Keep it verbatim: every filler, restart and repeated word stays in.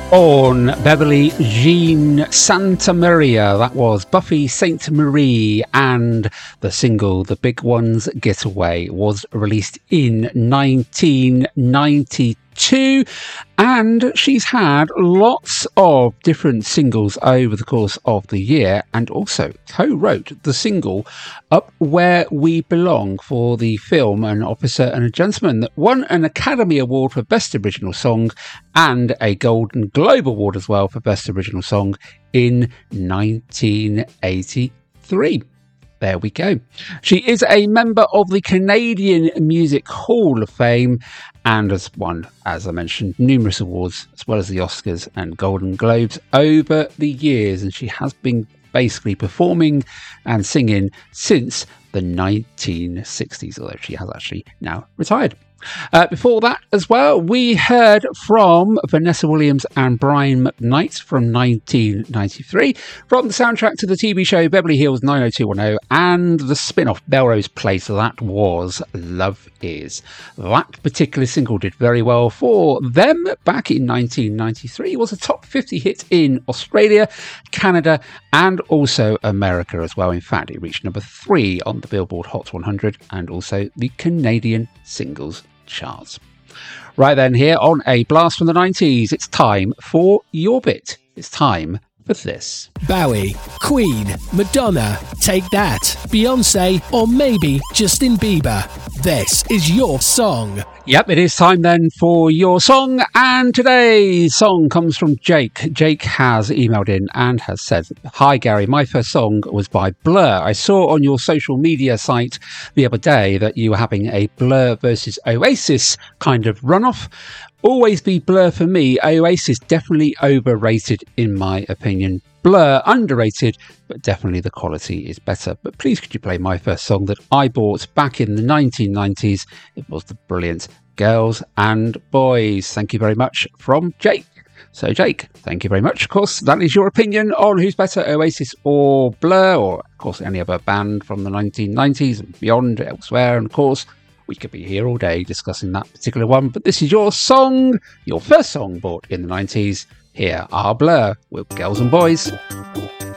On Beverly Jean Santa Maria, that was Buffy Sainte Marie, and the single The Big Ones Getaway was released in nineteen ninety-two, and she's had lots of different singles over the course of the year, and also co-wrote the single Up Where We Belong for the film An Officer and a Gentleman that won an Academy Award for Best Original Song and a Golden Globe Award as well for Best Original Song in nineteen eighty-three. There we go. She is a member of the Canadian Music Hall of Fame and has won, as I mentioned, numerous awards as well as the Oscars and Golden Globes over the years, and she has been basically performing and singing since the nineteen sixties, although she has actually now retired. Uh, before that as well, we heard from Vanessa Williams and Brian McKnight from nineteen ninety-three, from the soundtrack to the T V show Beverly Hills nine oh two one oh, and the spin-off Melrose Place, that was Love Is. That particular single did very well for them back in nineteen ninety-three. It was a top fifty hit in Australia, Canada, and also America as well. In fact, it reached number three on the Billboard Hot one hundred and also the Canadian Singles Charts. Right then, here on A Blast from the nineties, it's time for your bit. It's time for this. Bowie, Queen, Madonna, Take That, Beyonce, or maybe Justin Bieber. This is your song. Yep, it is time then for your song, and today's song comes from Jake. Jake has emailed in and has said, "Hi Gary, my first song was by Blur. I saw on your social media site the other day that you were having a Blur versus Oasis kind of runoff. Always be Blur for me. Oasis definitely overrated in my opinion. Blur underrated, but definitely the quality is better. But please could you play my first song that I bought back in the nineteen nineties? It was the brilliant Girls and Boys." Thank you very much from Jake. So Jake, thank you very much. Of course, that is your opinion on who's better, Oasis or Blur, or of course any other band from the nineteen nineties and beyond, elsewhere. And of course, we could be here all day discussing that particular one. But this is your song, your first song bought in the nineties. Here are Blur with Girls and Boys.